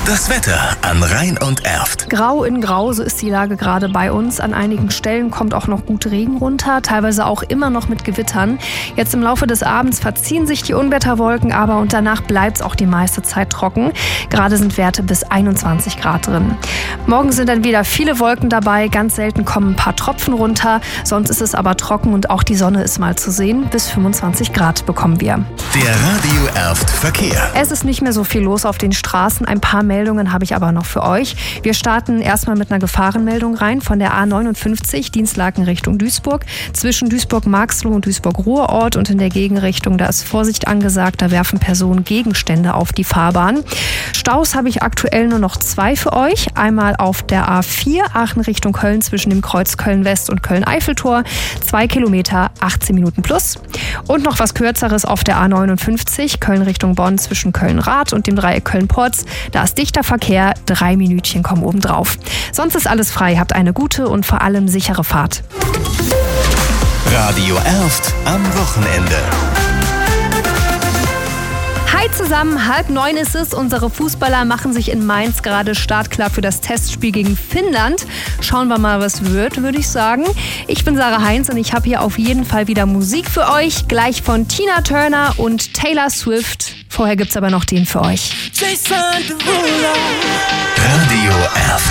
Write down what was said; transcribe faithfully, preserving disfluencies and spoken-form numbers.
Das Wetter an Rhein und Erft. Grau in Grau, so ist die Lage gerade bei uns. An einigen Stellen kommt auch noch gut Regen runter, teilweise auch immer noch mit Gewittern. Jetzt im Laufe des Abends verziehen sich die Unwetterwolken, aber und danach bleibt es auch die meiste Zeit trocken. Gerade sind Werte bis einundzwanzig Grad drin. Morgen sind dann wieder viele Wolken dabei, ganz selten kommen ein paar Tropfen runter. Sonst ist es aber trocken und auch die Sonne ist mal zu sehen. Bis fünfundzwanzig Grad bekommen wir. Der Radio Erft Verkehr. Es ist nicht mehr so viel los auf den Straßen. Ein paar Meldungen habe ich aber noch für euch. Wir starten erstmal mit einer Gefahrenmeldung rein von der A neunundfünfzig, Dienstlaken Richtung Duisburg. Zwischen Duisburg-Marxloh und Duisburg-Ruhrort und in der Gegenrichtung, da ist Vorsicht angesagt, da werfen Personen Gegenstände auf die Fahrbahn. Staus habe ich aktuell nur noch zwei für euch. Einmal auf der A vier, Aachen Richtung Köln zwischen dem Kreuz Köln-West und Köln-Eiffeltor. Zwei Kilometer, achtzehn Minuten plus. Und noch was Kürzeres auf der A neunundfünfzig, Köln Richtung Bonn zwischen Köln-Rath und dem Dreieck Köln-Porz. Da ist dichter Verkehr, drei Minütchen kommen obendrauf. Sonst ist alles frei, habt eine gute und vor allem sichere Fahrt. Radio Erft am Wochenende. Hi zusammen, halb neun ist es. Unsere Fußballer machen sich in Mainz gerade startklar für das Testspiel gegen Finnland. Schauen wir mal, was wird, würde ich sagen. Ich bin Sarah Heinz und ich habe hier auf jeden Fall wieder Musik für euch. Gleich von Tina Turner und Taylor Swift. Vorher gibt's aber noch den für euch. Radio Erft.